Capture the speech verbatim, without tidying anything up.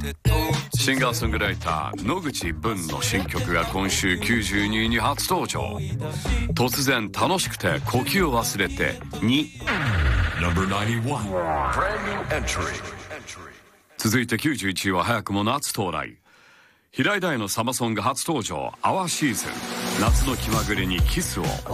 シンガーソングライター野口文の新曲が今週きゅうじゅうにいに初登場。突然楽しくて呼吸を忘れてに 続いてきゅうじゅういちいは早くも夏到来。平井大のサマソンが初登場。アワーシーズン、夏の気まぐれにキスを。